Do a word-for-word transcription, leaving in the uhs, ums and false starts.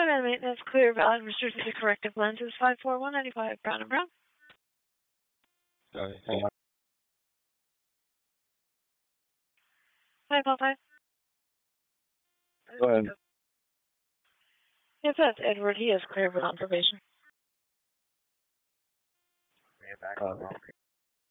and maintenance, clear, valid, restricted to corrective lenses, five four one nine five, Brown and Brown. Sorry, hang on. five one five. Go ahead. Yes, that's Edward. He is clear but on probation. Uh,